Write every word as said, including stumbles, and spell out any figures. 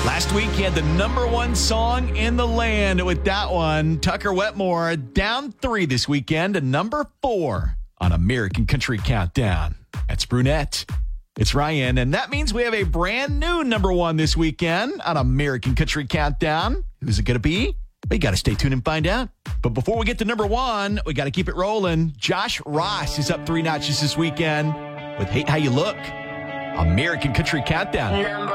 Last week, he had the number one song in the land with that one. Tucker Wetmore down three this weekend to number four on American Country Countdown. That's Brunette. It's Ryan, and that means we have a brand new number one this weekend on American Country Countdown. Who's it going to be? We got to stay tuned and find out. But before we get to number one, we got to keep it rolling. Josh Ross is up three notches this weekend with Hate How You Look. American Country Countdown. Number